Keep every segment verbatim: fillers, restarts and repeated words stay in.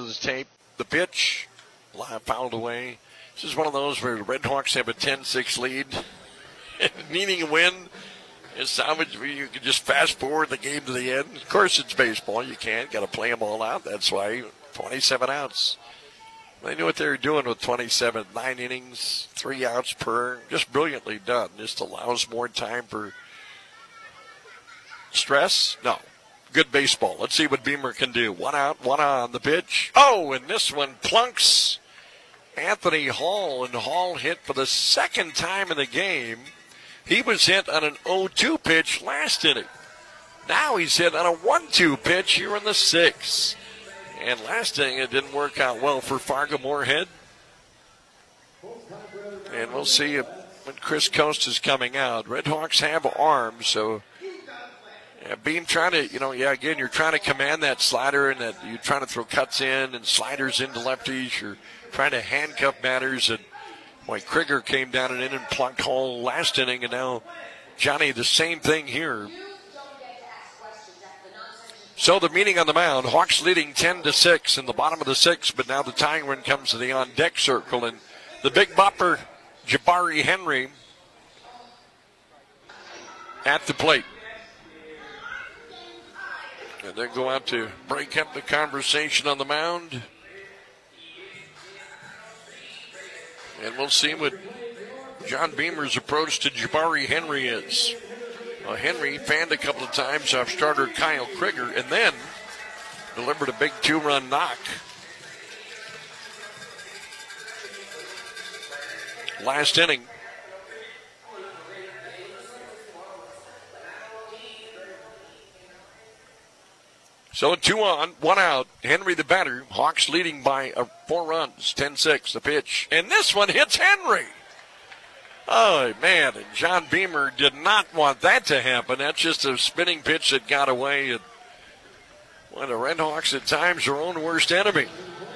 the tape. The pitch, fouled away. This is one of those where the Red Hawks have a ten six lead. Needing a win is salvage. You can just fast forward the game to the end. Of course, it's baseball. You can't. Got to play them all out. That's why twenty-seven outs. They knew what they were doing with twenty-seven. Nine innings, three outs per. Just brilliantly done. Just allows more time for stress. No. Good baseball. Let's see what Beamer can do. One out, one on the pitch. Oh, and this one plunks Anthony Hall. And Hall hit for the second time in the game. He was hit on an oh two pitch last inning. Now he's hit on a one two pitch here in the sixth. And last inning it didn't work out well for Fargo-Moorhead. And we'll see if, when Chris Coast is coming out. Red Hawks have arms, so yeah, Beam trying to, you know, yeah, again, you're trying to command that slider and that you're trying to throw cuts in and sliders into lefties. You're trying to handcuff batters. And boy, Krieger came down and in and plucked Hall last inning, and now Johnny, the same thing here. So the meeting on the mound, Hawks leading ten to six in the bottom of the sixth, but now the tying run comes to the on-deck circle, and the big bopper, Jabari Henry, at the plate. And then go out to break up the conversation on the mound. And we'll see what John Beamer's approach to Jabari Henry is. Well, Henry fanned a couple of times off starter Kyle Krieger and then delivered a big two-run knock last inning. So two on, one out. Henry the batter. Hawks leading by uh, four runs, ten six the pitch. And this one hits Henry. Oh, man, and John Beamer did not want that to happen. That's just a spinning pitch that got away. And well, the Red Hawks at times are their own worst enemy.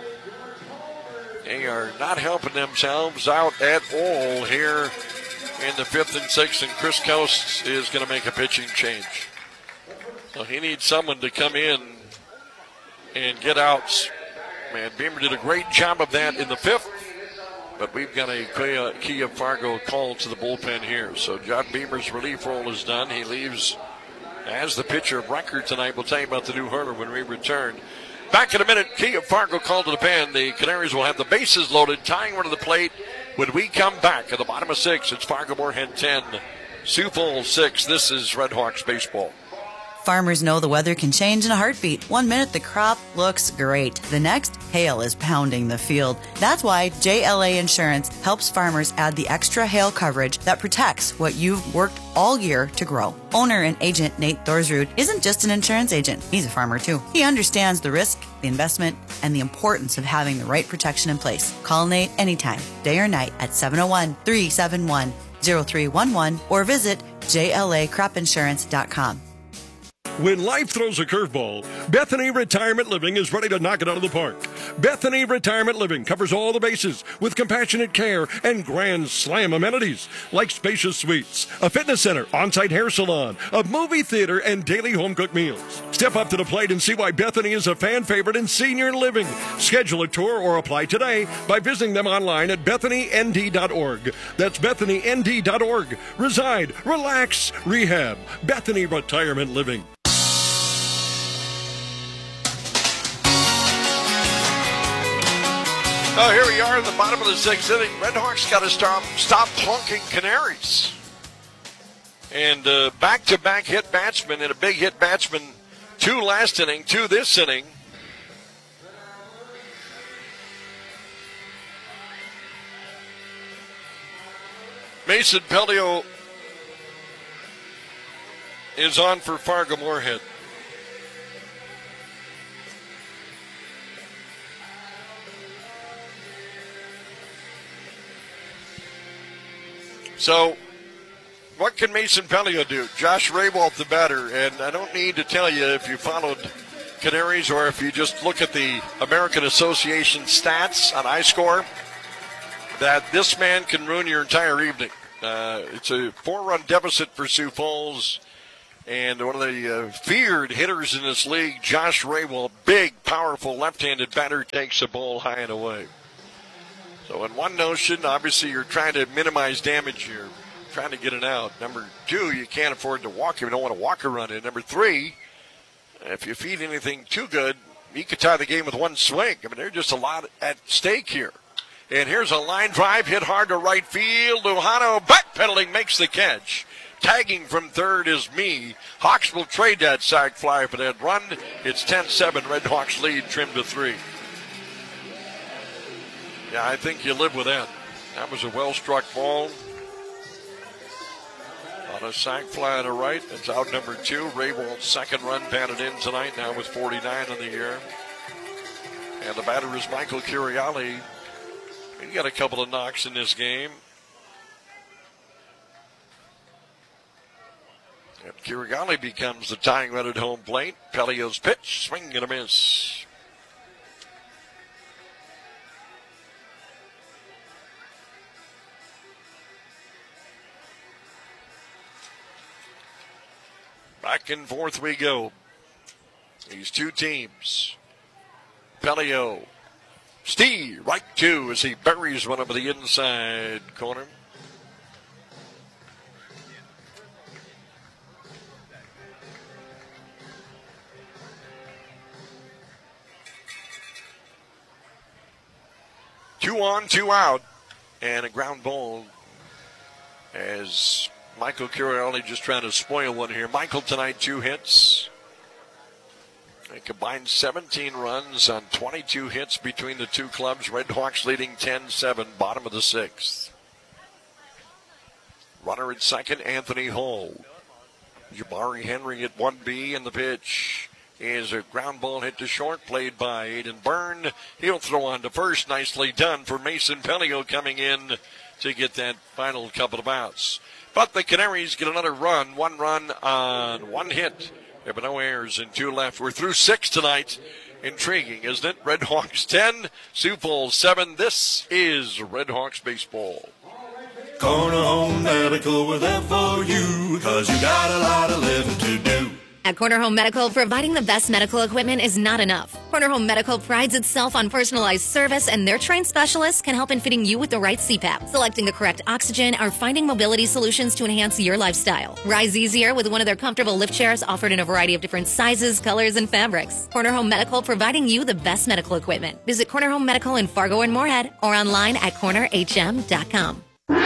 They are not helping themselves out at all here in the fifth and sixth, and Chris Coast is going to make a pitching change. So he needs someone to come in and get outs. Man, Beamer did a great job of that in the fifth. But we've got a Kia Fargo call to the bullpen here. So John Beamer's relief role is done. He leaves as the pitcher of record tonight. We'll tell you about the new hurler when we return. Back in a minute, Kia Fargo call to the pen. The Canaries will have the bases loaded, tying one to the plate. When we come back at the bottom of six, it's Fargo-Moorhead ten, Sioux Falls six. This is Red Hawks baseball. Farmers know the weather can change in a heartbeat. One minute the crop looks great. The next, hail is pounding the field. That's why J L A Insurance helps farmers add the extra hail coverage that protects what you've worked all year to grow. Owner and agent Nate Thorsrud isn't just an insurance agent. He's a farmer too. He understands the risk, the investment, and the importance of having the right protection in place. Call Nate anytime, day or night at seven oh one, three seven one, oh three one one or visit J L A crop insurance dot com. When life throws a curveball, Bethany Retirement Living is ready to knock it out of the park. Bethany Retirement Living covers all the bases with compassionate care and grand slam amenities like spacious suites, a fitness center, on-site hair salon, a movie theater, and daily home-cooked meals. Step up to the plate and see why Bethany is a fan favorite in senior living. Schedule a tour or apply today by visiting them online at bethany n d dot org. That's bethany n d dot org. Reside, relax, rehab. Bethany Retirement Living. Oh, here we are in the bottom of the sixth inning. Red Hawks got to stop, stop plunking Canaries. And uh, back-to-back hit batsmen and a big hit batsman. Two last inning, two this inning. Mason Pelio is on for Fargo-Moorhead. So, what can Mason Pelio do? Josh Raywalt, the batter, and I don't need to tell you if you followed Canaries or if you just look at the American Association stats on iScore, that this man can ruin your entire evening. Uh, it's a four-run deficit for Sioux Falls. And one of the uh, feared hitters in this league, Josh Raywell, big, powerful left-handed batter, takes the ball high and away. So in one notion, obviously you're trying to minimize damage here, trying to get it out. Number two, you can't afford to walk him. You don't want to walk a run in. Number three, if you feed anything too good, you could tie the game with one swing. I mean, there's just a lot at stake here. And here's a line drive hit hard to right field. Lujano backpedaling makes the catch. Tagging from third is me. Hawks will trade that sac fly for that run. It's ten seven. Red Hawks lead trimmed to three. Yeah, I think you live with that. That was a well-struck ball. On a sac fly to right. That's out number two. Raywell's second run batted in tonight, now with forty-nine in the year. And the batter is Michael Curiali. He got a couple of knocks in this game. And Curigali becomes the tying run at home plate. Pelio's pitch, swing and a miss. Back and forth we go. These two teams. Pelio. Steve, right two as he buries one over the inside corner. Two on, two out, and a ground ball as Michael Curiali just trying to spoil one here. Michael tonight, two hits. They combined seventeen runs on twenty-two hits between the two clubs. Red Hawks leading ten seven, bottom of the sixth. Runner at second, Anthony Hall. Jabari Henry at one B, and the pitch is a ground ball hit to short, played by Aiden Byrne. He'll throw on to first. Nicely done for Mason Pelio coming in to get that final couple of outs. But the Canaries get another run, one run on one hit. There were no errors and two left. We're through six tonight. Intriguing, isn't it? Red Hawks ten, Sioux Falls seven. This is Red Hawks baseball. Corner Home Medical, we're there for you, cause you got a lot of living to do. At Corner Home Medical, providing the best medical equipment is not enough. Corner Home Medical prides itself on personalized service, and their trained specialists can help in fitting you with the right C PAP, selecting the correct oxygen, or finding mobility solutions to enhance your lifestyle. Rise easier with one of their comfortable lift chairs offered in a variety of different sizes, colors, and fabrics. Corner Home Medical, providing you the best medical equipment. Visit Corner Home Medical in Fargo and Moorhead, or online at corner h m dot com.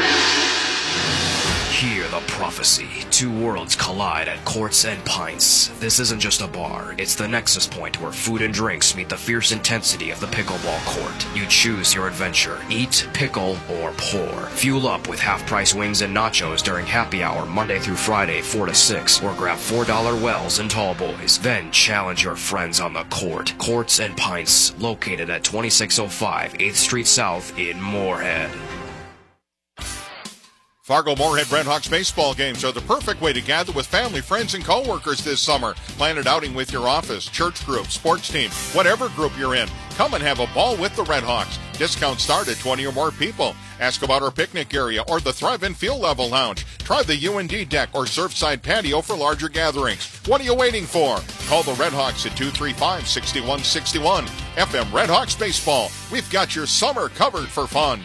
Hear the prophecy. Two worlds collide at Courts and Pints. This isn't just a bar. It's the nexus point where food and drinks meet the fierce intensity of the pickleball court. You choose your adventure. Eat, pickle, or pour. Fuel up with half-price wings and nachos during happy hour Monday through Friday, four to six. Or grab four dollar wells and tall boys. Then challenge your friends on the court. Courts and Pints, located at twenty-six oh five eighth Street South in Moorhead. Fargo-Moorhead Redhawks baseball games are the perfect way to gather with family, friends, and co-workers this summer. Plan an outing with your office, church group, sports team, whatever group you're in. Come and have a ball with the Redhawks. Discounts start at twenty or more people. Ask about our picnic area or the Thrive-In Field Level Lounge. Try the U N D deck or Surfside patio for larger gatherings. What are you waiting for? Call the Redhawks at two three five, six one six one. F M Redhawks Baseball. We've got your summer covered for fun.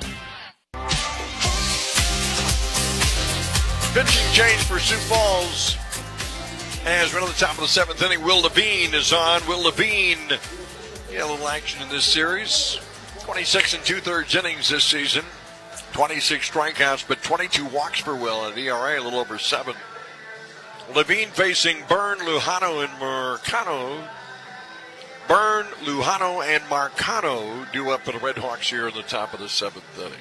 Pitching change for Sioux Falls. As right on the top of the seventh inning, Will Levine is on. Will Levine, yeah, a little action in this series. twenty-six and two-thirds innings this season. twenty-six strikeouts, but twenty-two walks for Will. An E R A a little over seven. Levine facing Byrne, Lujano, and Marcano. Byrne, Lujano, and Marcano due up for the Red Hawks here in the top of the seventh inning.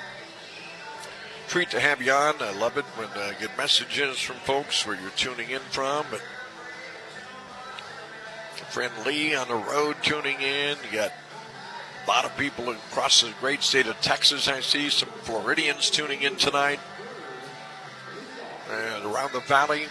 Treat to have you on. I love it when I get messages from folks where you're tuning in from. But friend Lee on the road tuning in. You got a lot of people across the great state of Texas. I see some Floridians tuning in tonight. And around the valley.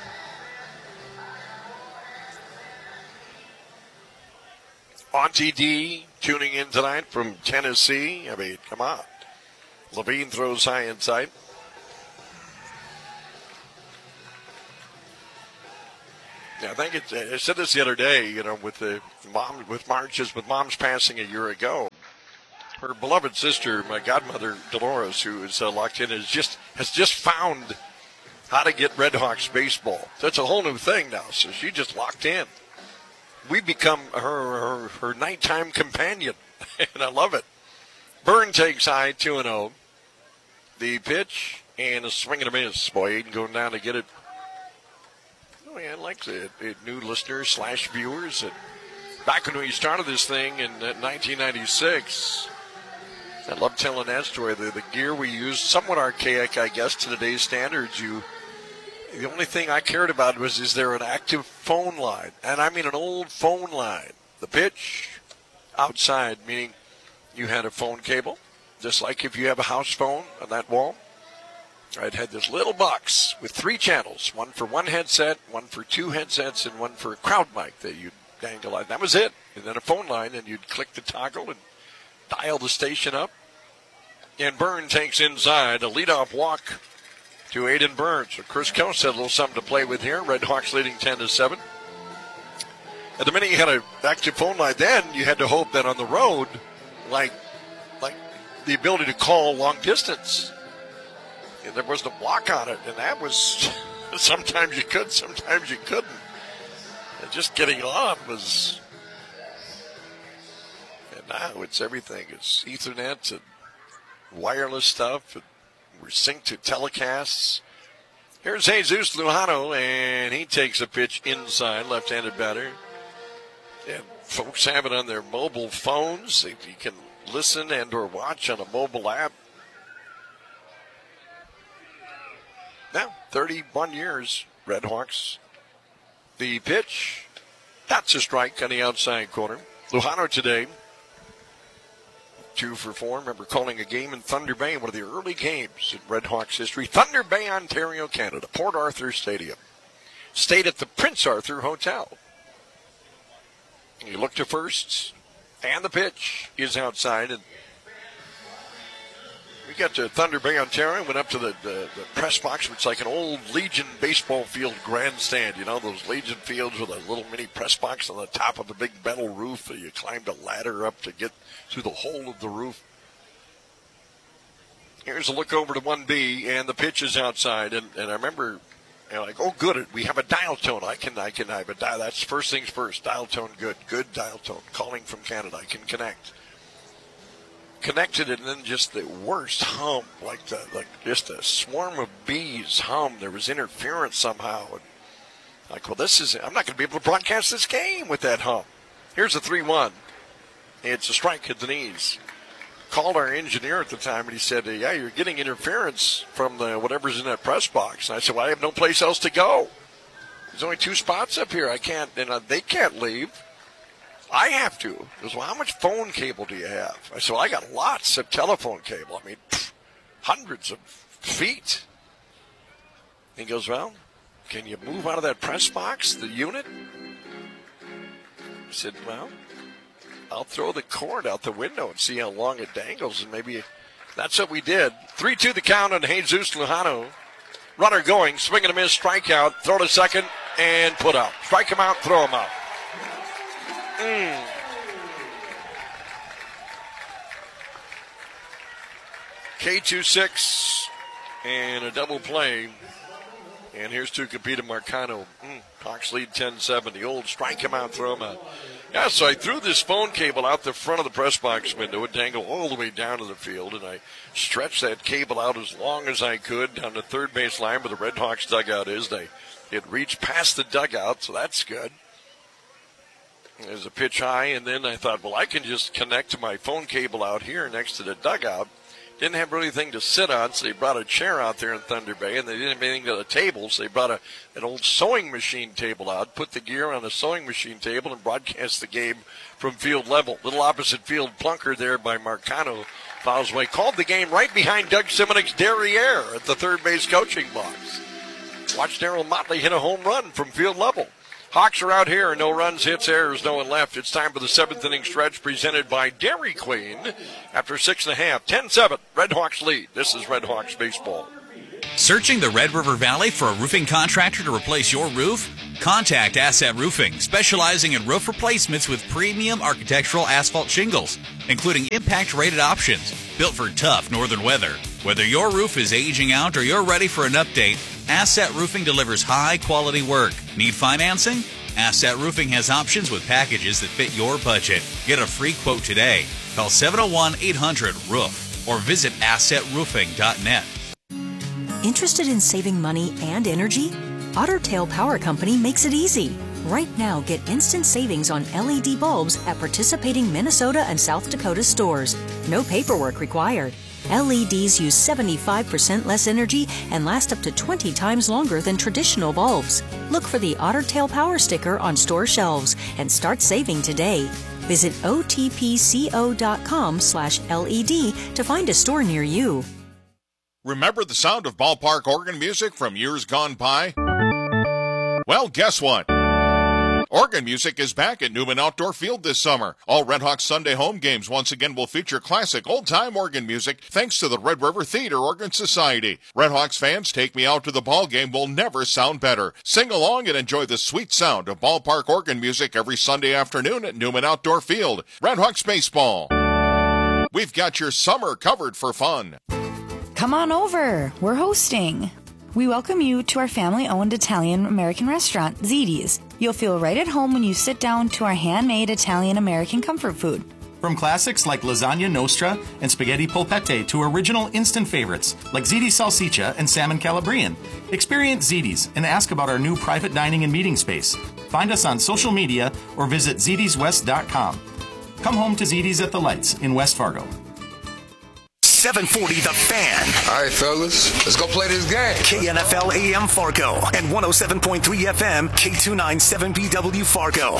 Auntie D tuning in tonight from Tennessee. I mean, come on. Levine throws high inside. Yeah, I think it's, I said this the other day, you know, with the mom, with Marge's, with Mom's passing a year ago. Her beloved sister, my godmother Dolores, who is uh, locked in, is just has just found how to get Red Hawks baseball. So it's a whole new thing now. So she just locked in. We become her her, her nighttime companion, and I love it. Byrne takes high, two and zero. The pitch and a swing and a miss. Boy, Aiden going down to get it. Oh, yeah, I like the, the new listeners slash viewers. And back when we started this thing in uh, nineteen ninety-six. I love telling that story. The, the gear we used, somewhat archaic, I guess, to today's standards. You, the only thing I cared about was, is there an active phone line? And I mean an old phone line. The pitch, outside, meaning you had a phone cable, just like if you have a house phone on that wall. It had this little box with three channels, one for one headset, one for two headsets, and one for a crowd mic that you'd dangle on. That was it. And then a phone line, and you'd click the toggle and dial the station up. And Byrne takes inside a leadoff walk to Aiden Burns. So Chris Coast had a little something to play with here. Red Hawks leading ten to seven. At the minute you had an active phone line, then you had to hope that on the road, like, like the ability to call long distance, and there wasn't a block on it. And that was, sometimes you could, sometimes you couldn't. And just getting on was, and now it's everything. It's Ethernet and wireless stuff. We're synced to telecasts. Here's Jesus Lujano, and he takes a pitch inside, left-handed batter. And folks have it on their mobile phones. You can listen and or watch on a mobile app. Now, thirty-one years, Red Hawks. The pitch, that's a strike on the outside corner. Lujano today, two for four. Remember calling a game in Thunder Bay, one of the early games in Red Hawks history. Thunder Bay, Ontario, Canada. Port Arthur Stadium. Stayed at the Prince Arthur Hotel. You look to first, and the pitch is outside. And we got to Thunder Bay, Ontario, went up to the, the, the press box, which is like an old Legion baseball field grandstand. You know, those Legion fields with a little mini press box on the top of a big metal roof. You climbed a ladder up to get through the hole of the roof. Here's a look over to one B, and the pitch is outside. And, and I remember, you know, like, oh, good, we have a dial tone. I can, I can have a dial. That's first things first. Dial tone, good, good dial tone. Calling from Canada, I can connect. Connected, and then just the worst hum, like the, like just a swarm of bees hum. There was interference somehow. And like, well, this is, I'm not going to be able to broadcast this game with that hum. Here's a three one. It's a strike at the knees. Called our engineer at the time, and he said, yeah, you're getting interference from the whatever's in that press box. And I said, well, I have no place else to go. There's only two spots up here. I can't, and uh, they can't leave. I have to. He goes, well, how much phone cable do you have? I said, well, I got lots of telephone cable. I mean, pff, hundreds of feet. He goes, well, can you move out of that press box, the unit? I said, well, I'll throw the cord out the window and see how long it dangles, and maybe that's what we did. three two the count on Jesus Lujano. Runner going, swing and a miss, strikeout, throw to second, and put out. Strike him out, throw him out. Mm. K two six and a double play. And here's Tucupita Marcano. Mm. Hawks lead ten seven. The old strike him out, throw him out. Yeah, so I threw this phone cable out the front of the press box window. It dangled all the way down to the field, and I stretched that cable out as long as I could down the third base line where the Red Hawks dugout is. They, it reached past the dugout, so that's good. There's a pitch high, and then I thought, well, I can just connect to my phone cable out here next to the dugout. Didn't have really anything to sit on, so they brought a chair out there in Thunder Bay, and they didn't have anything to the table, so they brought a, an old sewing machine table out, put the gear on a sewing machine table, and broadcast the game from field level. Little opposite field plunker there by Marcano. Fouls away. Called the game right behind Doug Simonik's derriere at the third base coaching box. Watch Darryl Motley hit a home run from field level. Hawks are out here. No runs, hits, errors, no one left. It's time for the seventh inning stretch presented by Dairy Queen. After six and a half, ten seven, Red Hawks lead. This is Red Hawks baseball. Searching the Red River Valley for a roofing contractor to replace your roof? Contact Asset Roofing, specializing in roof replacements with premium architectural asphalt shingles, including impact-rated options, built for tough northern weather. Whether your roof is aging out or you're ready for an update, Asset Roofing delivers high-quality work. Need financing? Asset Roofing has options with packages that fit your budget. Get a free quote today. Call seven oh one, eight hundred, roof or visit asset roofing dot net. Interested in saving money and energy? Otter Tail Power Company makes it easy. Right now, get instant savings on L E D bulbs at participating Minnesota and South Dakota stores. No paperwork required. L E Ds use seventy-five percent less energy and last up to twenty times longer than traditional bulbs. Look for the Otter Tail Power sticker on store shelves and start saving today. Visit O T P C O dot com slash L E D to find a store near you. Remember the sound of ballpark organ music from years gone by? Well, guess what? Organ music is back at Newman Outdoor Field this summer. All Red Hawks Sunday home games once again will feature classic old-time organ music thanks to the Red River Theater Organ Society. Red Hawks fans, Take Me Out to the Ball Game will never sound better. Sing along and enjoy the sweet sound of ballpark organ music every Sunday afternoon at Newman Outdoor Field. Red Hawks Baseball. We've got your summer covered for fun. Come on over. We're hosting. We welcome you to our family-owned Italian-American restaurant, Ziti's. You'll feel right at home when you sit down to our handmade Italian-American comfort food. From classics like lasagna nostra and spaghetti polpette to original instant favorites like Ziti's salsiccia and salmon calabrian. Experience Ziti's and ask about our new private dining and meeting space. Find us on social media or visit zitis west dot com. Come home to Ziti's at the Lights in West Fargo. seven forty The Fan. All right, fellas, let's go play this game. K N F L A M Fargo and one oh seven point three F M K two ninety-seven B W Fargo.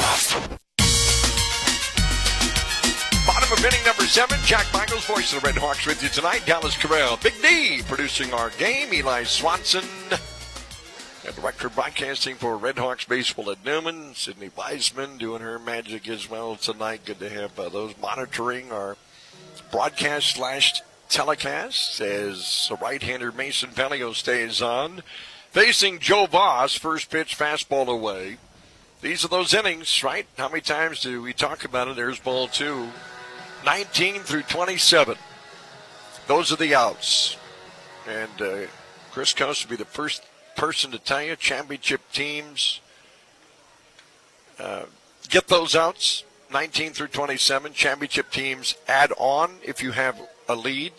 Bottom of inning number seven, Jack Michaels, voice of the Red Hawks with you tonight. Dallas Carell, Big D producing our game. Eli Swanson, and director broadcasting for Red Hawks baseball at Newman. Sydney Weisman doing her magic as well tonight. Good to have uh, those monitoring our broadcast slash telecast as the right-hander Mason Pelio stays on. Facing Joe Voss, first pitch fastball away. These are those innings, right? How many times do we talk about it? There's ball two. nineteen through twenty-seven. Those are the outs. And uh, Chris Coast will be the first person to tell you championship teams uh, get those outs. nineteen through twenty-seven. Championship teams add on if you have a lead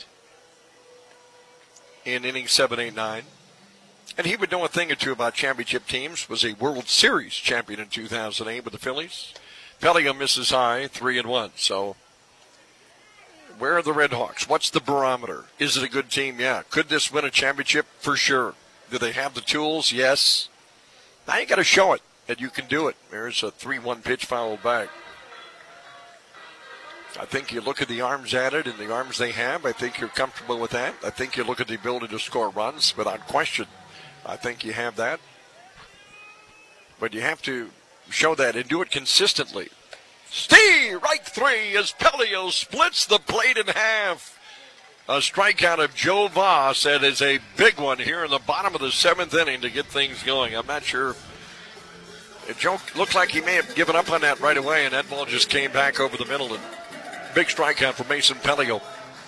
in innings seven, eight, nine. And he would know a thing or two about championship teams. Was a World Series champion in two thousand eight with the Phillies. Pelio misses high, three and one. So where are the Red Hawks? What's the barometer? Is it a good team? Yeah. Could this win a championship? For sure. Do they have the tools? Yes. Now you got to show it that you can do it. There's a three one pitch fouled back. I think you look at the arms added and the arms they have. I think you're comfortable with that. I think you look at the ability to score runs without question. I think you have that. But you have to show that and do it consistently. Steve, right three as Pelio splits the plate in half. A strikeout of Joe Voss. That is a big one here in the bottom of the seventh inning to get things going. I'm not sure. Joe looked like he may have given up on that right away, and that ball just came back over the middle. And big strikeout for Mason Pelio.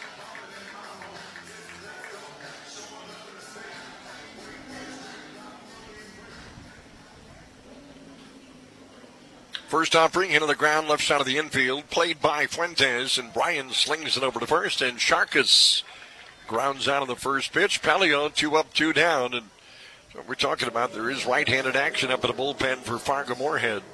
First offering into the ground, left side of the infield, played by Fuentes, and Bryan slings it over to first, and Sharkus grounds out of the first pitch. Pelio, two up, two down, and what we're talking about, there is right-handed action up at the bullpen for Fargo Moorhead.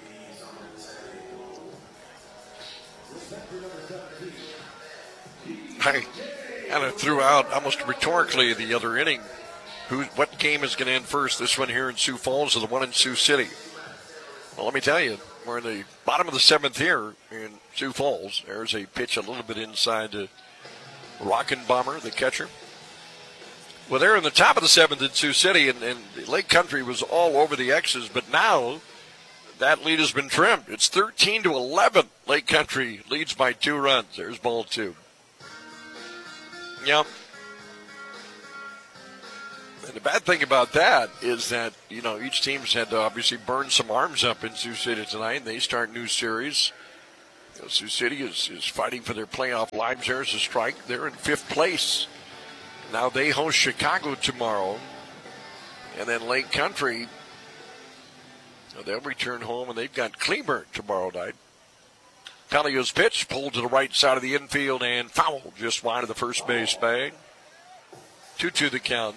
I kind of threw out almost rhetorically the other inning. Who, what game is going to end first? This one here in Sioux Falls or the one in Sioux City? Well, let me tell you, we're in the bottom of the seventh here in Sioux Falls. There's a pitch a little bit inside to Rockenbomber, the catcher. Well, they're in the top of the seventh in Sioux City, and, and Lake Country was all over the X's, but now that lead has been trimmed. It's thirteen to eleven. Lake Country leads by two runs. There's ball two. Yep. And the bad thing about that is that, you know, each team's had to obviously burn some arms up in Sioux City tonight, and they start new series. You know, Sioux City is, is fighting for their playoff lives. There's a strike. They're in fifth place. Now they host Chicago tomorrow. And then Lake Country, you know, they'll return home, and they've got Cleburne tomorrow night. Palio's pitch pulled to the right side of the infield and foul just wide of the first base bag. two two the count.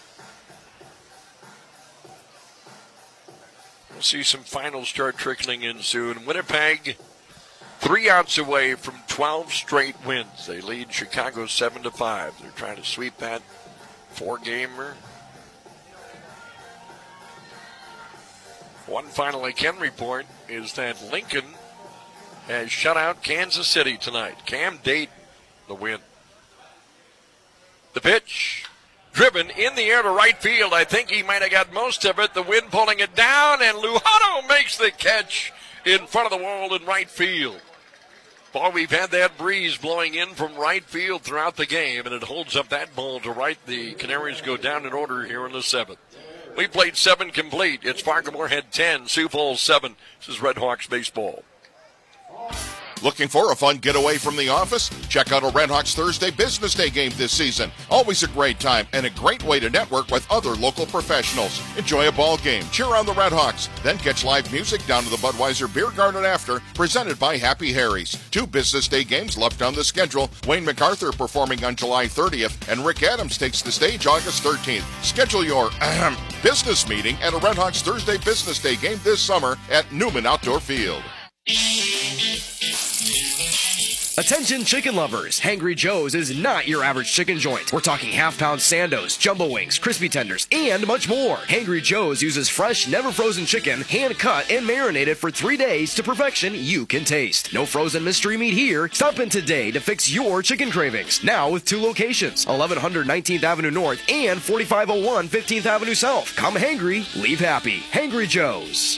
We'll see some finals start trickling in soon. Winnipeg, three outs away from twelve straight wins. They lead Chicago seven to five. They're trying to sweep that four-gamer. One final I can report is that Lincoln has shut out Kansas City tonight. Cam Dayton, the win. The pitch, driven in the air to right field. I think he might have got most of it. The wind pulling it down, and Lujano makes the catch in front of the wall in right field. Boy, we've had that breeze blowing in from right field throughout the game, and it holds up that ball to right. The Canaries go down in order here in the seventh. We played seven complete. It's Fargo-Moorhead ten, Sioux Falls seven. This is Red Hawks baseball. Looking for a fun getaway from the office? Check out a Red Hawks Thursday Business Day game this season. Always a great time and a great way to network with other local professionals. Enjoy a ball game, cheer on the Red Hawks, then catch live music down to the Budweiser Beer Garden after, presented by Happy Harry's. Two Business Day games left on the schedule. Wayne MacArthur performing on July thirtieth, and Rick Adams takes the stage August thirteenth. Schedule your ahem, business meeting at a Red Hawks Thursday Business Day game this summer at Newman Outdoor Field. Attention chicken lovers, Hangry Joe's is not your average chicken joint. We're talking half-pound sandos, jumbo wings, crispy tenders, and much more. Hangry Joe's uses fresh, never-frozen chicken, hand-cut and marinated for three days to perfection you can taste. No frozen mystery meat here. Stop in today to fix your chicken cravings. Now with two locations, eleven hundred nineteenth Avenue North and forty-five oh one fifteenth Avenue South. Come hangry, leave happy. Hangry Joe's.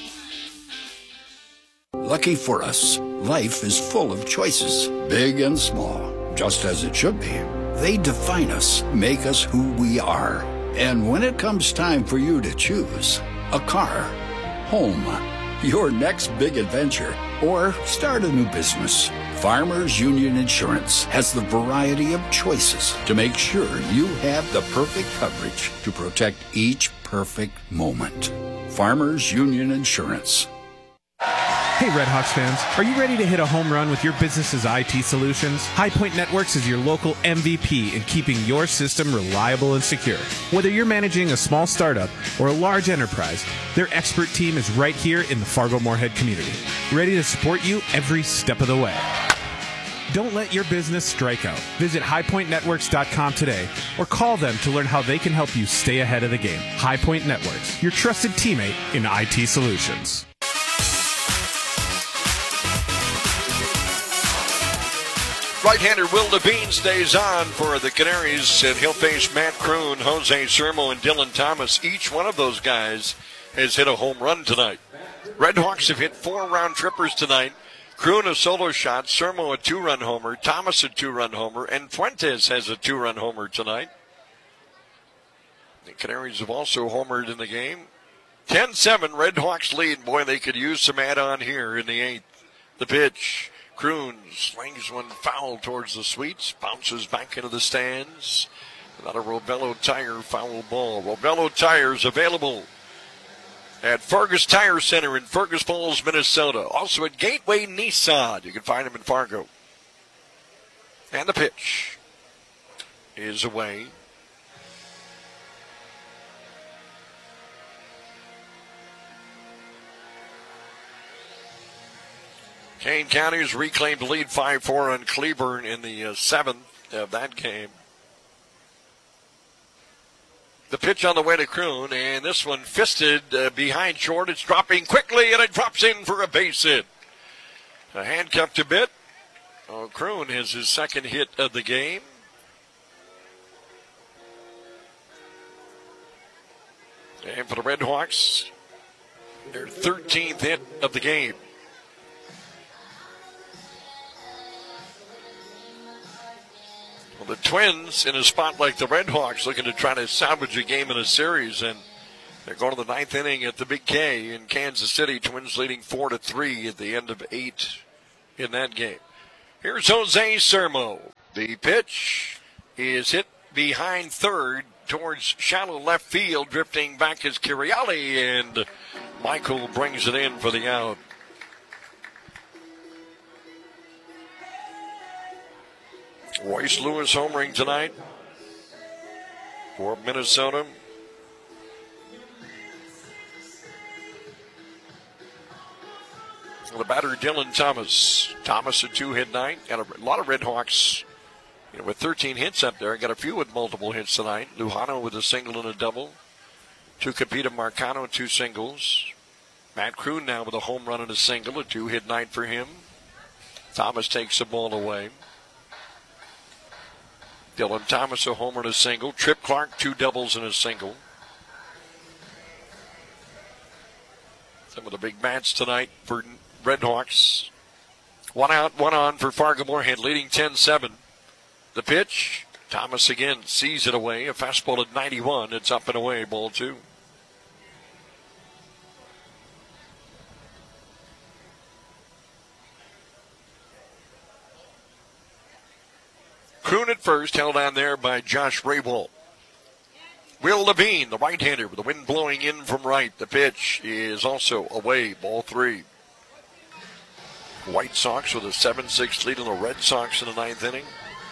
Lucky for us, life is full of choices, big and small, just as it should be. They define us, make us who we are. And when it comes time for you to choose a car, home, your next big adventure, or start a new business, Farmers Union Insurance has the variety of choices to make sure you have the perfect coverage to protect each perfect moment. Farmers Union Insurance. Hey Red Hawks fans, are you ready to hit a home run with your business's I T solutions? High Point Networks is your local M V P in keeping your system reliable and secure. Whether you're managing a small startup or a large enterprise, their expert team is right here in the Fargo-Moorhead community, ready to support you every step of the way. Don't let your business strike out. Visit high point networks dot com today or call them to learn how they can help you stay ahead of the game. High Point Networks, your trusted teammate in I T solutions. Right-hander Will Levine stays on for the Canaries, and he'll face Matt Kroon, Jose Sermo, and Dylan Thomas. Each one of those guys has hit a home run tonight. Red Hawks have hit four round trippers tonight. Kroon a solo shot, Sermo a two-run homer, Thomas a two-run homer, and Fuentes has a two-run homer tonight. The Canaries have also homered in the game. ten seven, Red Hawks lead. Boy, they could use some add-on here in the eighth. The pitch. Kroon slings one foul towards the Sweets, bounces back into the stands. Not a Robello Tire foul ball. Robello Tires available at Fergus Tire Center in Fergus Falls, Minnesota. Also at Gateway Nissan. You can find them in Fargo. And the pitch is away. Kane County has reclaimed the lead five four on Cleburne in the uh, seventh of that game. The pitch on the way to Kroon, and this one fisted uh, behind short. It's dropping quickly, and it drops in for a base hit. A handcuffed a bit. Oh, Kroon has his second hit of the game. And for the Red Hawks, their thirteenth hit of the game. Well, the Twins in a spot like the Red Hawks looking to try to salvage a game in a series, and they're going to the ninth inning at the Big K in Kansas City. Twins leading four to three at the end of eight in that game. Here's Jose Sermo. The pitch is hit behind third towards shallow left field. Drifting back is Curiali, and Michael brings it in for the out. Royce Lewis homering tonight for Minnesota. The batter, Dylan Thomas. Thomas, a two-hit night. Got a lot of Red Hawks, you know, with thirteen hits up there. Got a few with multiple hits tonight. Lujano with a single and a double. Tucapita Marcano, two singles. Matt Kroon now with a home run and a single. A two-hit night for him. Thomas takes the ball away. Dylan Thomas, a homer and a single. Trip Clark, two doubles and a single. Some of the big bats tonight for Red Hawks. One out, one on for Fargo Moorhead, leading ten seven. The pitch, Thomas again sees it away. A fastball at ninety-one. It's up and away, ball two. Kroon at first, held on there by Josh Raywald. Will Levine, the right-hander, with the wind blowing in from right. The pitch is also away, ball three. White Sox with a seven six lead on the Red Sox in the ninth inning.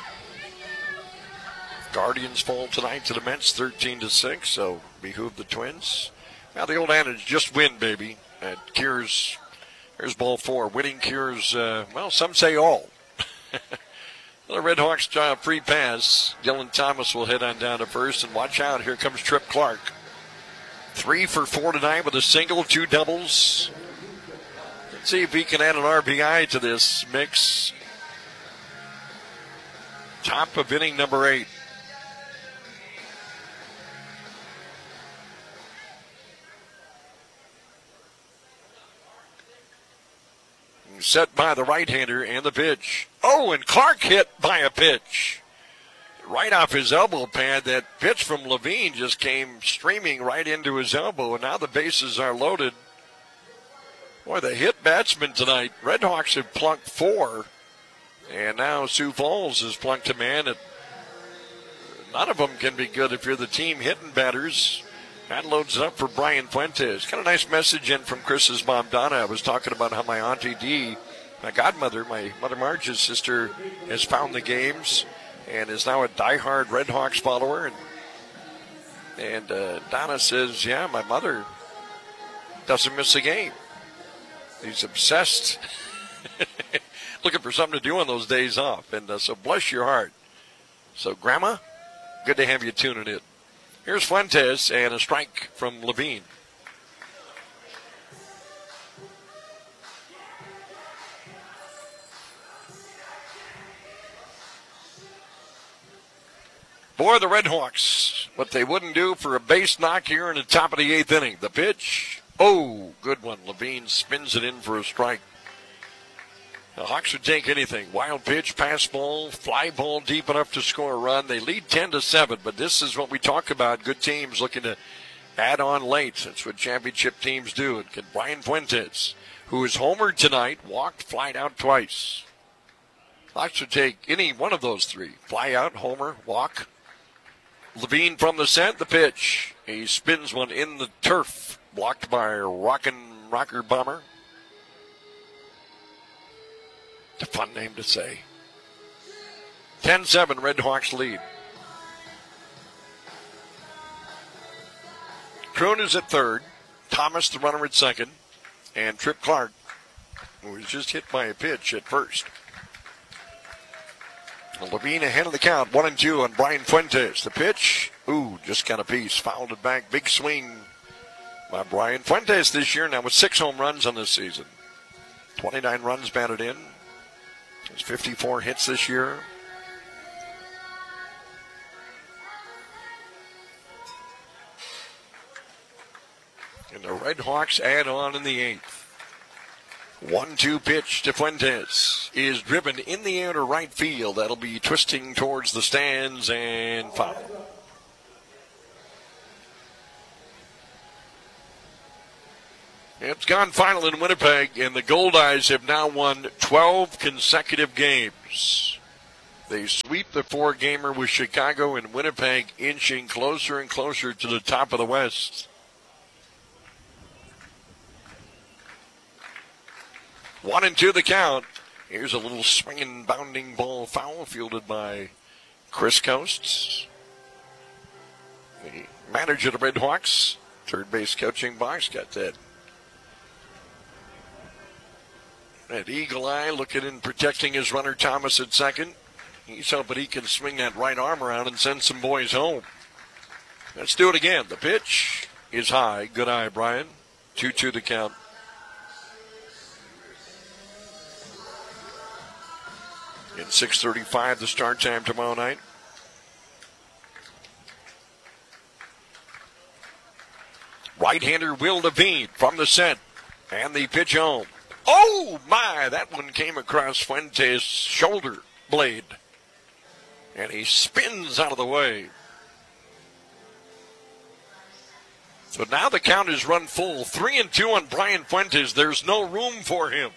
Guardians fall tonight to the Mets, thirteen to six, so behoove the Twins. Now the old adage, just win, baby. That cures, here's ball four. Winning cures, uh, well, some say all. The Red Hawks try a free pass. Dylan Thomas will head on down to first, and watch out, here comes Trip Clark. Three for four tonight with a single, two doubles. Let's see if he can add an R B I to this mix. Top of inning number eight. Set by the right-hander and the pitch. Oh, and Clark hit by a pitch. Right off his elbow pad. That pitch from Levine just came streaming right into his elbow, and now the bases are loaded. Boy, the hit batsman tonight. Red Hawks have plunked four, and now Sioux Falls has plunked a man. At, none of them can be good if you're the team hitting batters. That loads it up for Brian Fuentes. Got a nice message in from Chris's mom, Donna. I was talking about how my Auntie Dee, my godmother, my Mother Marge's sister, has found the games and is now a diehard Red Hawks follower. And, and uh, Donna says, yeah, my mother doesn't miss a game. He's obsessed, looking for something to do on those days off. And uh, so bless your heart. So, Grandma, good to have you tuning in. Here's Fuentes and a strike from Levine. Boy, the Red Hawks, what they wouldn't do for a base knock here in the top of the eighth inning. The pitch, oh, good one. Levine spins it in for a strike. The Hawks would take anything. Wild pitch, pass ball, fly ball deep enough to score a run. They lead ten to seven, but this is what we talk about. Good teams looking to add on late. That's what championship teams do. And can Brian Fuentes, who is homered tonight, walked, flied out twice. Hawks would take any one of those three. Fly out, homer, walk. Levine from the set, the pitch. He spins one in the turf, blocked by Rockin' Rocker Bomber. A fun name to say. ten seven, Red Hawks lead. Kroon is at third. Thomas, the runner, at second. And Trip Clark, who was just hit by a pitch, at first. Levine ahead of the count, one and two on Brian Fuentes. The pitch, ooh, just got a piece. Fouled it back. Big swing by Brian Fuentes this year, now with six home runs on this season. twenty-nine runs batted in. There's fifty-four hits this year. And the Red Hawks add on in the eighth. one two pitch to Fuentes is driven in the air to right field. That'll be twisting towards the stands and foul. It's gone final in Winnipeg, and the Goldeyes have now won twelve consecutive games. They sweep the four-gamer with Chicago and Winnipeg inching closer and closer to the top of the West. One and two the count. Here's a little swinging, bounding ball foul fielded by Chris Coasts. The manager of the Red Hawks, third base coaching box, got that. That eagle eye looking and protecting his runner Thomas at second. He's hoping he can swing that right arm around and send some boys home. Let's do it again. The pitch is high. Good eye, Brian. two two the count. In six thirty-five, the start time tomorrow night. Right-hander Will Levine from the set. And the pitch home. Oh, my! That one came across Fuentes' shoulder blade. And he spins out of the way. So now the count is run full. Three and two on Brian Fuentes. There's no room for him.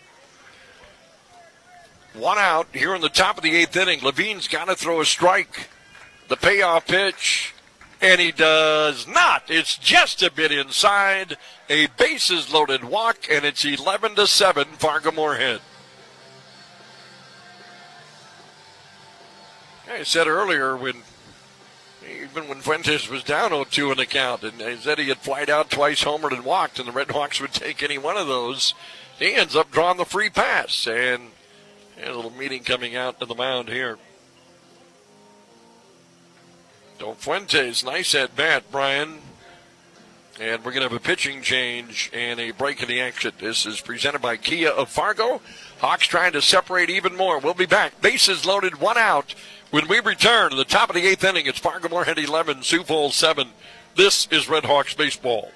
One out here in the top of the eighth inning. Levine's got to throw a strike. The payoff pitch. And he does not. It's just a bit inside. A bases-loaded walk, and it's eleven to seven, Fargo-Moorhead. I said earlier, when even when Fuentes was down oh two in the count, and they said he had flied out twice, homered, and walked, and the Red Hawks would take any one of those, he ends up drawing the free pass. And a little meeting coming out to the mound here. Don Fuentes, nice at bat, Brian. And we're going to have a pitching change and a break in the action. This is presented by Kia of Fargo. Hawks trying to separate even more. We'll be back. Bases loaded, one out. When we return to the top of the eighth inning, it's Fargo-Moorhead eleven, Sioux Falls seven. This is Red Hawks baseball.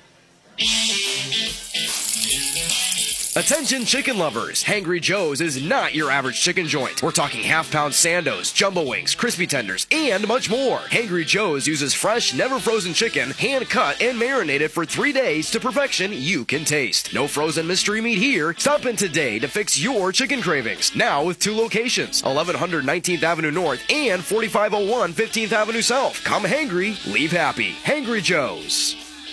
Attention chicken lovers, Hangry Joe's is not your average chicken joint. We're talking half-pound sandos, jumbo wings, crispy tenders, and much more. Hangry Joe's uses fresh, never-frozen chicken, hand-cut and marinated for three days to perfection you can taste. No frozen mystery meat here. Stop in today to fix your chicken cravings. Now with two locations, eleven hundred nineteenth Avenue North and forty-five oh one fifteenth Avenue South. Come hangry, leave happy. Hangry Joe's.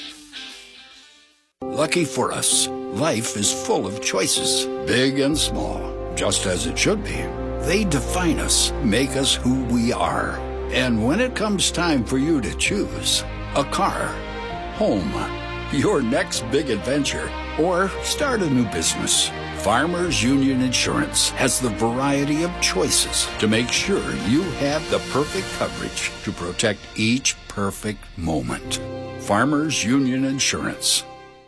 Lucky for us, life is full of choices, big and small, just as it should be. They define us, make us who we are. And when it comes time for you to choose, a car, home, your next big adventure, or start a new business, Farmers Union Insurance has the variety of choices to make sure you have the perfect coverage to protect each perfect moment. Farmers Union Insurance.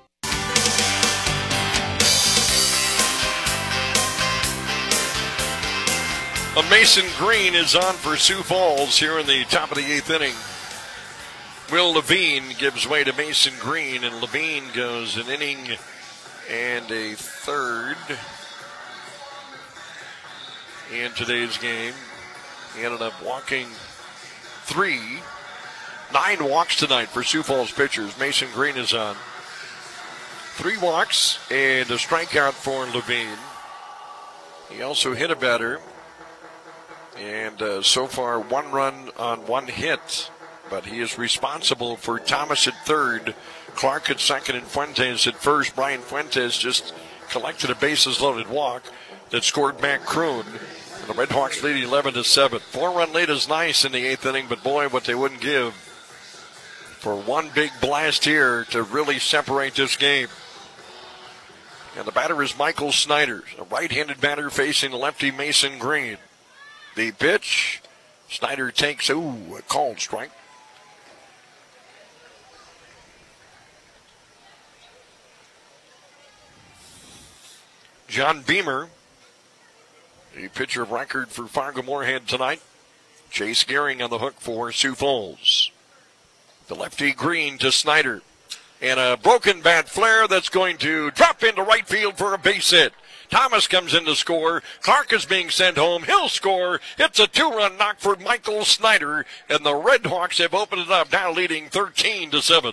A Mason Green is on for Sioux Falls here in the top of the eighth inning. Will Levine gives way to Mason Green, and Levine goes an inning and a third in today's game. He ended up walking three. Nine walks tonight for Sioux Falls pitchers. Mason Green is on. Three walks and a strikeout for Levine. He also hit a batter. And uh, so far, one run on one hit. But he is responsible for Thomas at third, Clark at second, and Fuentes at first. Brian Fuentes just collected a bases-loaded walk that scored Matt Kroon. And the Red Hawks lead eleven to seven. Four-run lead is nice in the eighth inning, but boy, what they wouldn't give for one big blast here to really separate this game. And the batter is Michael Snyder, a right-handed batter facing lefty Mason Green. The pitch, Snyder takes, ooh, a called strike. John Beamer, the pitcher of record for Fargo-Moorhead tonight. Chase Gehring on the hook for Sioux Falls. The lefty Green to Snyder. And a broken bat flare that's going to drop into right field for a base hit. Thomas comes in to score. Clark is being sent home. He'll score. It's a two-run knock for Michael Snyder, and the Red Hawks have opened it up, now leading thirteen to seven.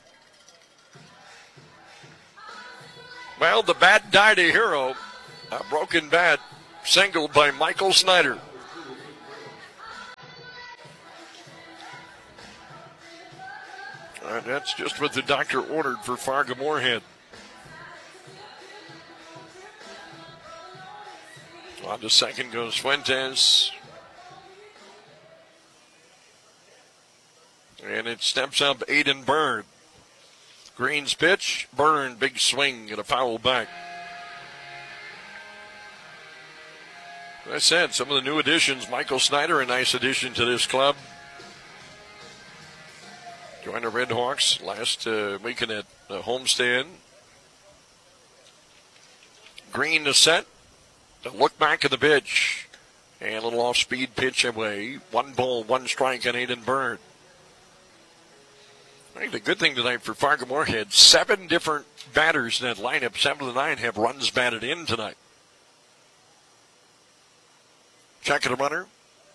Well, the bat died a hero. A broken bat singled by Michael Snyder. And that's just what the doctor ordered for Fargo-Moorhead. On to second goes Fuentes. And it steps up Aiden Byrne. Green's pitch. Byrne, big swing and a foul back. As I said, some of the new additions. Michael Snyder, a nice addition to this club. Joined the Red Hawks last uh, weekend at uh, Homestead. Green to set. To look back at the pitch. And a little off-speed pitch away. One ball, one strike on Aiden Byrne. I think the good thing tonight for Fargo-Moorhead, seven different batters in that lineup, seven of the nine have runs batted in tonight. Check of the runner.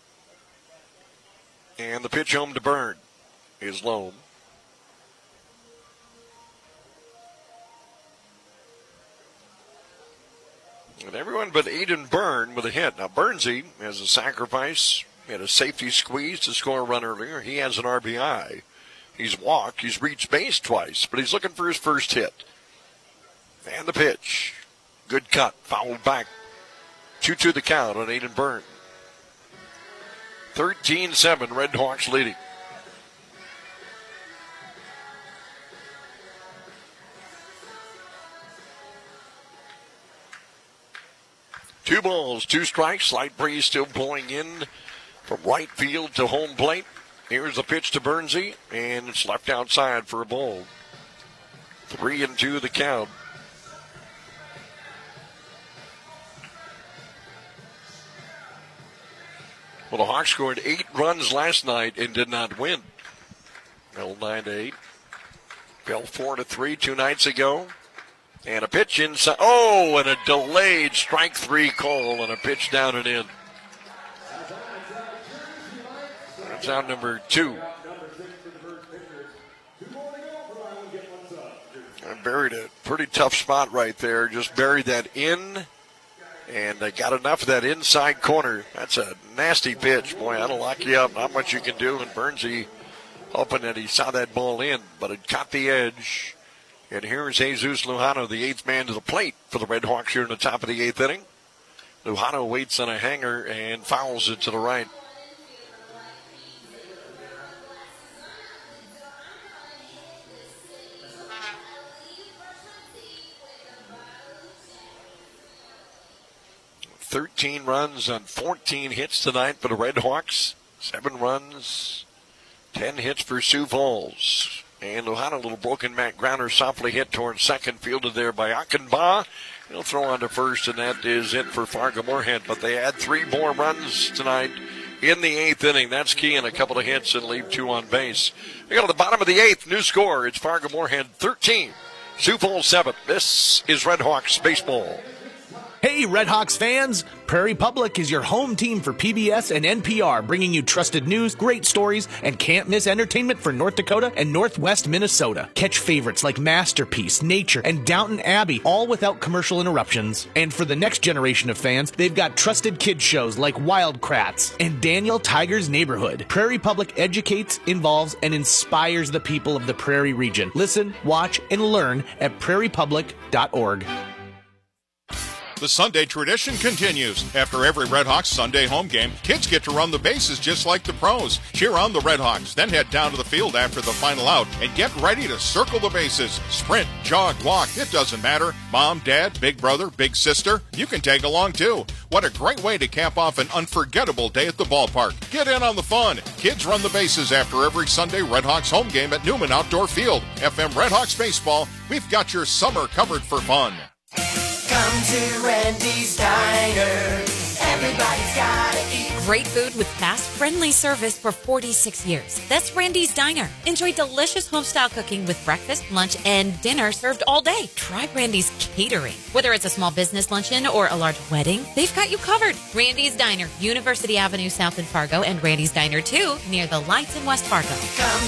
And the pitch home to Byrne is low. And everyone but Aiden Byrne with a hit. Now, Burnsy has a sacrifice. He had a safety squeeze to score a run earlier. He has an R B I. He's walked. He's reached base twice, but he's looking for his first hit. And the pitch. Good cut. Fouled back. two two the count on Aiden Byrne. thirteen seven, Red Hawks leading. Two balls, two strikes. Slight breeze still blowing in from right field to home plate. Here's the pitch to Burnsy, and it's left outside for a ball. Three and two the count. Well, the Hawks scored eight runs last night and did not win. Fell nine to eight. Fell four to three two nights ago. And a pitch inside. Oh, and a delayed strike three call and a pitch down and in. That's out number two. I buried a pretty tough spot right there. Just buried that in. And they got enough of that inside corner. That's a nasty pitch. Boy, that'll lock you up. Not much you can do. And Burnsy hoping that he saw that ball in, but it caught the edge. And here's Jesus Lujano, the eighth man to the plate for the Red Hawks here in the top of the eighth inning. Lujano waits on a hanger and fouls it to the right. thirteen runs on fourteen hits tonight for the Red Hawks. Seven runs, ten hits for Sioux Falls. And Lujano, a little broken back grounder, softly hit towards second, fielded there by Achenbaugh. He'll throw on to first, and that is it for Fargo-Moorhead. But they add three more runs tonight in the eighth inning. That's key, and a couple of hits and leave two on base. We go to the bottom of the eighth. New score. It's Fargo-Moorhead thirteen, Sioux Falls seven. This is Red Hawks baseball. Hey, Red Hawks fans! Prairie Public is your home team for P B S and N P R, bringing you trusted news, great stories, and can't-miss entertainment for North Dakota and Northwest Minnesota. Catch favorites like Masterpiece, Nature, and Downton Abbey, all without commercial interruptions. And for the next generation of fans, they've got trusted kids shows like Wildcrats and Daniel Tiger's Neighborhood. Prairie Public educates, involves, and inspires the people of the Prairie region. Listen, watch, and learn at prairie public dot org. The Sunday tradition continues. After every Red Hawks Sunday home game, kids get to run the bases just like the pros. Cheer on the Red Hawks, then head down to the field after the final out and get ready to circle the bases. Sprint, jog, walk, it doesn't matter. Mom, dad, big brother, big sister, you can tag along too. What a great way to cap off an unforgettable day at the ballpark. Get in on the fun. Kids run the bases after every Sunday Red Hawks home game at Newman Outdoor Field. F M Red Hawks Baseball, we've got your summer covered for fun. Come to Randy's Diner. Everybody's gotta eat great food with fast, friendly service for forty-six years. That's Randy's Diner. Enjoy delicious homestyle cooking with breakfast, lunch, and dinner served all day. Try Randy's Catering. Whether it's a small business luncheon or a large wedding, they've got you covered. Randy's Diner, University Avenue South in Fargo, and Randy's Diner two near the lights in West Fargo. Come